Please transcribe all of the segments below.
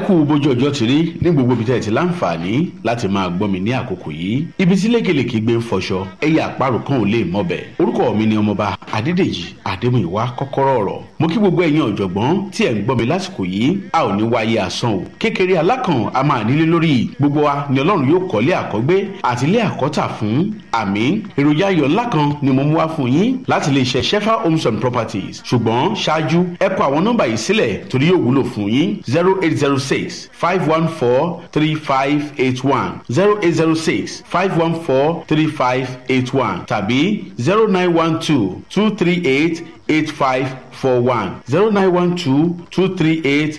kú bójú ọjọ́ ti rí ní gbogbo ibi tẹ́ ẹ ti láǹfààní láti máa gbọ́ mi ní àkókò yìí. Ibi tí lékelèké gbé ń fọṣọ ẹyẹ àparò kan ò lè mọ̀bẹ̀. Orúkọ mi ni ọmọọba Adédèjì Adémúyìwá kọ́kọ́rọ́ ọ̀rọ̀. Mo kí gbogbo ẹ̀yin ọ̀jọ̀gbọ́n tí ẹ̀ ń gbọ́ mi lásìkò yìí. A ò ní wáyé asán o. Kékeré alákàn a máa nílé lórí. Gbogbo wa ni Ọlọ́run yóò kọ́lé àkọ́gbé àti ilé àkọ́tà fún. Àmín. Èròjà ayọ̀ ńlá kan ni mo mú wá fún yín láti lè ṣe Shefa Homes and Properties. Ṣùgbọ́n ṣáájú ẹ kọ àwọn nọ́mbà yìí sílẹ̀ torí yóò wúlò fún yín. 0806 514 3581 0806 514 3581 tàbí 0912 238 8541 0912 238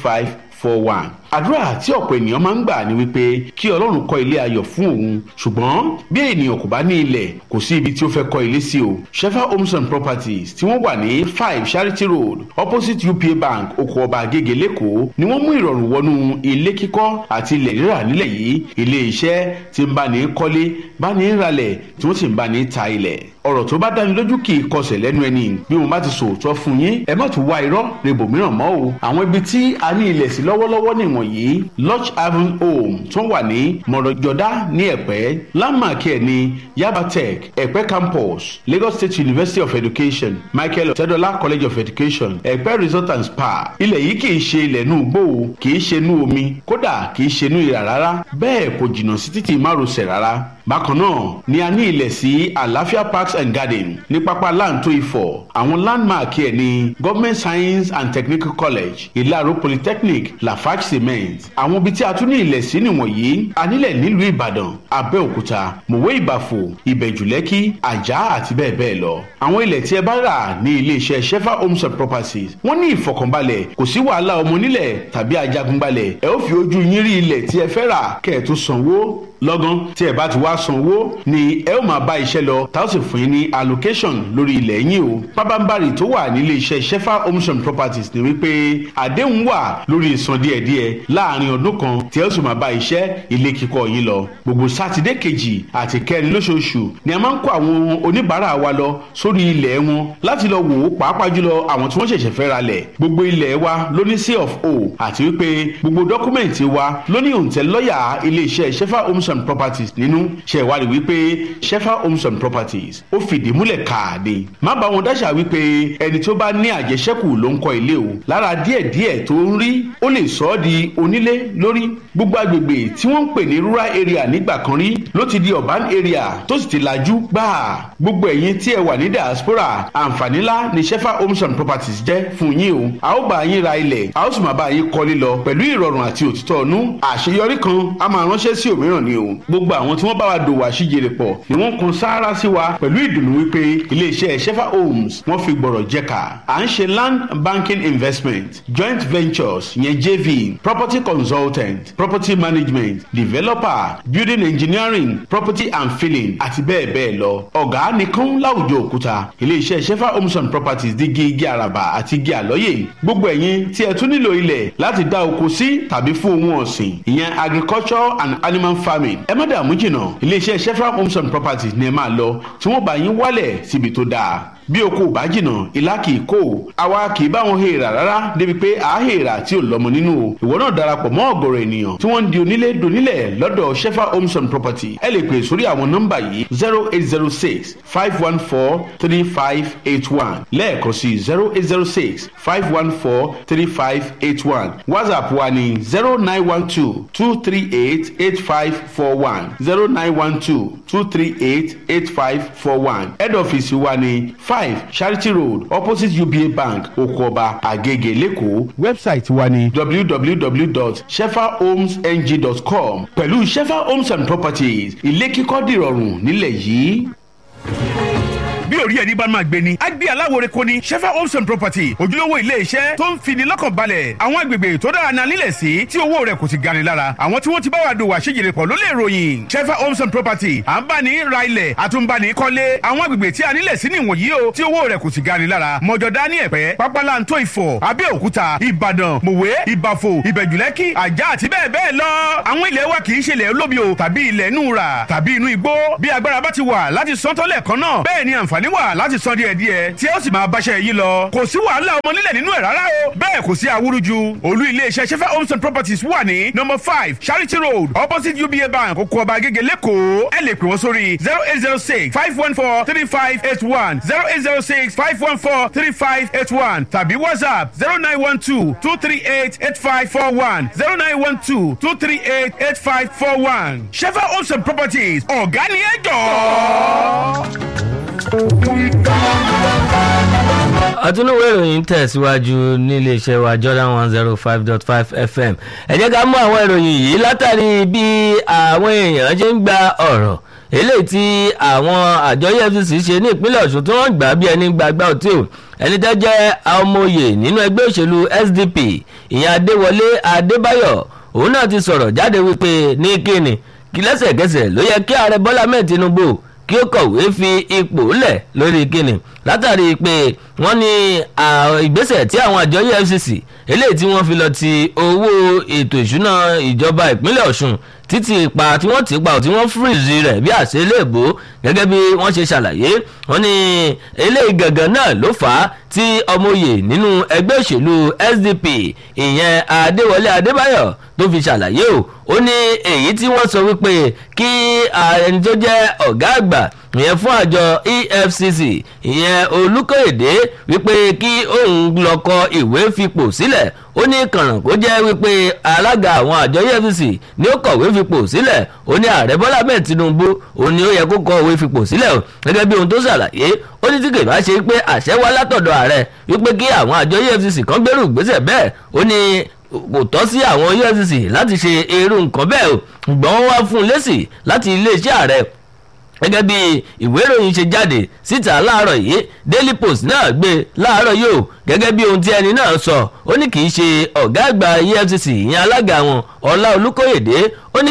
8541. Àdúrà tí ọ̀pọ̀ ènìyàn máa ń gbà ni wípé kí Ọlọ́run kọ́ ilé ayọ̀ fún òun, ṣùgbọ́n bí ènìyàn kò bá ní ilẹ̀ kò sí ibi tí ó fẹ́ kọ́ ilé sí o. Shefa Homes and Properties tí wọ́n wà ní 5 Charity Road opposite UPA Bank Oko Ọba Agége lẹ́kọ̀ọ́ ni wọ́n mú ìrọ̀rùn wọnú ilé kíkọ́ àti ilẹ̀ rírà nílẹ̀ yìí. Ilé iṣẹ́ tí ń bá ní kọ́lé, bá ní ralẹ̀, tí wọ́n sì ń bá ní ta ilẹ̀. Ọ̀rọ̀ tó bá dáni lójú kì í kọsẹ̀ lẹ́nu ẹni. Bí mo bá ti sòótọ́ fún yín, ẹ má tún wá irọ́ rebo mìíràn mọ́ o. Àwọn ibi tí a ní ilẹ̀ sí lọ́wọ́lọ́wọ́ nìwọ̀nyí: Lodge Haven Home tó wà ní Mọ̀rọ̀jọ́dá ní Ẹ̀pẹ́, Landmark ẹ̀ ní Yaba Tech, Ẹ̀pẹ́ Campus, Lagos State University of Education, Michael Ọ̀tẹ́dọ́lá College of Education, Ẹ̀pẹ́ Resort and Spa. Ilẹ̀ yìí kì í ṣe ilẹ̀ inú igbó o, kì í ṣe inú omi, kódà kì í ṣe inú ìrà rárá, bẹ́ẹ̀ kò jìnnà sí títì márosẹ̀ rárá. Bákan náà ni a ní ilẹ̀ sí Àlàáfíà Parks and Garden ní pápá Láǹtó Ifọ̀. Àwọn landmark ẹ̀ ní Government Science and Technical College, Ìlàró Polytechnic, Lafarge Cement. Àwọn ibi tí a tún ní ilẹ̀ sí nìwọ̀nyí: a nílẹ̀ nílùú Ìbàdàn, Abẹ́òkúta, Mòwe Ìbàfò, Ìbẹ̀jùlẹ́kì, Àjà àti bẹ́ẹ̀ bẹ́ẹ̀ lọ. Àwọn ilẹ̀ tí ẹ bá rà ní ilé-iṣẹ́ Shefa Homes and Properties wọ́n ní ìfọ̀kànbalẹ̀, kò sí wàhálà ọmọ onílẹ̀ tàbí ajagunbalẹ̀. Ẹ ó fi ojú yín rí ilẹ̀ tí ẹ fẹ́ rà kẹ́ ẹ tó sanwó. Lọ́gán tí ẹ bá ti wá sanwó ni ẹ ó máa bá iṣẹ́ lọ, tá ó sì fún yín ní allocation lórí ilẹ̀ yín o. Pábánbárì tó wà nílé iṣẹ́ Shefa Homes and Properties ni wípé àdéhùn wà lórí ìsan díẹ̀díẹ̀ láàrin ọdún kan tí ẹ ó sì máa bá iṣẹ́ ilé kíkọ́ yín lọ. Gbogbo sátidé kejì àti kẹrin lóṣooṣù ni a máa ń kó àwọn oníbàárà wa lọ sórí ilẹ̀ wọn láti lọ wò ó, pàápàá jùlọ àwọn tí wọ́n ṣẹ̀ṣẹ̀ fẹ́ ra lẹ̀. Gbogbo ilẹ̀ wa ló ní C of O àti wípé gbogbo dọ́kúmẹ̀ntì wa ló ní òǹtẹ̀ lọ́yà ilé iṣẹ́ Shefa Homes and Properties nínú. Ṣe ìwádìí wípé Shefa Homes and Properties ó fìdí múlẹ̀ káàdé. Má bá wọn dáṣà wípé ẹni tó bá ní àjẹṣẹ́kù ló ń kọ́ ilé o. Lára díẹ̀díẹ̀ tó ń rí ó lè sọ ọ́ di onílé lórí. Gbogbo agbègbè tí wọ́n ń pè ní rural area nígbà kan rí ló ti di urban area tó sì ti lajú gbáà. Gbogbo ẹ̀yin tí ẹ wà ní diaspora, àǹfààní ńlá ni Shefa Homes and Properties jẹ́ fún yín o. A ó bá yín ra ilẹ̀, a ó sì máa bá yín kọ́lé lọ pẹ̀lú ìrọ̀rùn àti òtítọ́ ọ̀nú. Àṣeyọrí kan a máa ránṣẹ́ sí òmíràn ni o. Gbogbo àwọn tí wọ́n bá wa dòwò àṣìjèrè pọ̀ ni wọ́n kan sáárá sí wa pẹ̀lú ìdùnnú wípé iléeṣẹ́ Shefa Homes wọ́n fi gbọ̀rọ̀ jẹ́ka. À ń ṣe land banking investment, joint ventures yẹn JV, property consultant, property management, developer, building engineering, property and filling àti bẹ́ẹ̀ bẹ́ẹ̀ lọ. Ọ̀gá nìkan láwùjọ òkúta. Iléeṣẹ́ Shefa Homes and Properties dígí igi àràbà àti igi àlọ́yè. Gbogbo ẹ̀yin tí ẹ tún nílò ilẹ̀ láti dá oko sí tàbí fún ohun ọ̀sìn, ìyẹn agriculture and animal farming, ẹ má dààmú jìnnà. Iléeṣẹ́ Shefa Homes and Properties ni ẹ máa lọ tí wọ́n bá yín wálẹ̀ síbi tó dáa. Bí oko bá jìnnà ìlà kì í kó o. Àwa kì í bá wọn hèèrà rárá débi pé à á hèèrà tí ò lọ́mọ nínú o. Ìwọ náà darapọ̀ mọ́ ọ̀gọ̀rọ̀ ènìyàn tí wọ́n ń di onílé donílẹ̀ lọ́dọ̀ Shefa Homes and Properties. Ẹ lè pè sórí àwọn nọ́mbà yìí: 0806 514 3581 lẹ́ẹ̀kan sí 0806 514 3581. WhatsApp wa ní 0912 238 8541 0912 238 8541. Head office wa ní 5 Charity Road opposite UBA Bank Oko Ọba Agége lẹ́kọ̀ọ́. Website wa ní www.shefahomesng.com. Pẹ̀lú Shefa Homes and Properties, ilé kíkọ́ dìrọ̀rùn nílẹ̀ yìí. Bí orí ẹni bá máa gbé ni, á gbé aláwòrán kò ní. Shefa Homes and Property, ojúlówó ilé iṣẹ́ tó ń fini lọ́kàn balẹ̀. Àwọn agbègbè tó dára náà nílẹ̀ sí tí owó rẹ̀ kò sì gani lára. Àwọn tí wọ́n ti bá wa dòwò àṣejèrè pọ̀ ló lè ròyìn. Shefa Homes and Property, à ń bá ní ra ilẹ̀, àtúnbani kọ́lé. Àwọn agbègbè tí a nílẹ̀ sí nìwọ̀nyí o, tí owó rẹ̀ kò sì gani lára. Mọ̀jọ̀dá ní Ẹ̀pẹ́, Pápálantó Ifọ̀, Abẹ́òkúta, Ìbàdàn, Mòwe, Ìbàfò, Ìbẹ̀jùlẹ́kì, Àjà àti bẹ́ẹ̀ bẹ́ẹ̀ lọ. Àwọn ilẹ̀ wa kì í ṣe ilẹ̀ olómi o, tàbí ilẹ̀ inú ra, tàbí inú igbó. Bí agbára bá ti wà láti sọ́tọ́lẹ̀ kan náà, bẹ́ẹ̀ ni àǹfààní àǹfààní wà láti san díẹ̀díẹ̀ tí ó sì máa báṣẹ́ yín lọ. kò sí wàhálà ọmọ nílẹ̀ nínú ẹ̀ rárá o. bẹ́ẹ̀ kò sí awúrúju. olú iléeṣẹ́ Shefa Homes and Properties wà ní number 5 Charity Road opposite UBA Bank Oko Ọba Agége lẹ́kọ̀ọ́. ẹ lè pè wọ́n sórí 0806-514-3581 0806-514-3581 tàbí WhatsApp 0912-238-8541 0912-238-8541. Shefa Homes and Properties ọ̀gá ni ẹ jọ̀ọ́. àtúnúwé ìròyìn tẹ̀síwájú níléeṣẹ́ wa Jordan 105.5 FM. ẹ jẹ́ ká mú àwọn ìròyìn yìí látàrí bí àwọn èèyàn ṣe ń gba ọ̀rọ̀ eléyìí tí àwọn àjọ EFCC ṣe ní ìpínlẹ̀ Ọ̀ṣun tí wọ́n gbà bí ẹni gbàgbà ọtí o. ẹni tẹ́ jẹ́ ọmọoyè nínú ẹgbẹ́ òṣèlú SDP ìyẹn Adéwọlé Adébáyọ̀ òun náà ti sọ̀rọ̀ jáde wípé ní kíni kí lẹ́sẹ̀kẹsẹ̀ ló yẹ kí ààrẹ Bọ́lá Ahmed Tinubu kí ó kọ̀wé fi ipò lẹ̀ lórí kíni látàrí pé wọ́n ní ìgbésẹ̀ tí àwọn àjọ EFCC eléyìí tí wọ́n fi lọ ti owó ètò ìṣúná ìjọba ìpínlẹ̀ Ọ̀ṣun títí ipa tí wọ́n ti pa tí wọ́n fírìzì rẹ̀ bí àṣẹ léèbó gẹ́gẹ́ bí wọ́n ṣe ṣàlàyé wọ́n ní eléyìí gangan náà ló fà á tí ọmọoyè nínú ẹgbẹ́ òṣèlú SDP ìyẹn Adéwọlé Adébáyọ̀ tó fi ṣàlàyé ó ní èyí tí wọ́n sọ wípé kí ẹni tó jẹ́ ọ̀gá àgbà ìyẹn fún àjọ EFCC ìyẹn Olúkóyèdé wípé kí òun lọ kọ ìwé fipò sílẹ̀ ó ní kànràn kó jẹ́ wípé alága àwọn àjọ EFCC ni ó kọ̀wé fipò sílẹ̀ ó ní ààrẹ Bọ́lá Ahmed Tinubu òun ni ó yẹ kó kọ ìwé fipò sílẹ̀ gẹ́gẹ́ bí ohun tó ṣàlàyé ó ní tí kì bá ṣe pé àṣẹ wá látọ̀dọ̀ ààrẹ wípé kí àwọn àjọ EFCC kan gbèrú ìgbésẹ̀ bẹ́ẹ̀ ó ní kò tọ́ sí àwọn EFCC láti ṣe irú nǹkan bẹ́ẹ̀ o ṣùgbọ́n wọ́n wá fún un lésì láti iléeṣẹ́ ààrẹ gẹ́gẹ́ bí ìwé ìròyìn ṣe jáde síta láàárọ̀ yìí Daily Post náà gbé láàárọ̀ yìí o gẹ́gẹ́ bí ohun tí ẹni náà sọ ó ní kì í ṣe ọ̀gá àgbà EFCC ìyẹn alága wọn Ọlá Olúkóyèdé ó ní